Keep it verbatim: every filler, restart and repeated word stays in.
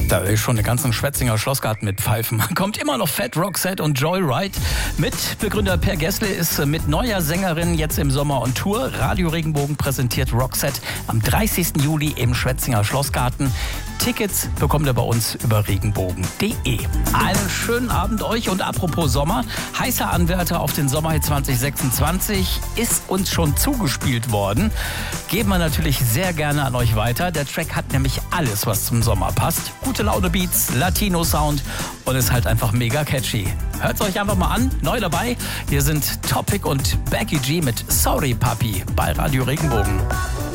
Da will ich schon den ganzen Schwetzinger Schlossgarten mit pfeifen. Kommt immer noch Fat, Roxette und Joyride. Mitbegründer Per Gessle ist mit neuer Sängerin jetzt im Sommer on Tour. Radio Regenbogen präsentiert Roxette am dreißigsten Juli im Schwetzinger Schlossgarten. Tickets bekommt ihr bei uns über regenbogen punkt de. Einen schönen Abend euch und apropos Sommer. Heißer Anwärter auf den Sommerhit zwanzig sechsundzwanzig ist uns schon zugespielt worden. Geben wir natürlich sehr gerne an euch weiter. Der Track hat nämlich alles, was zum Sommer passt. Gute Laune Beats, Latino Sound und ist halt einfach mega catchy. Hört's euch einfach mal an. Neu dabei. Hier sind Topic und Becky G mit Sorry Papi bei Radio Regenbogen.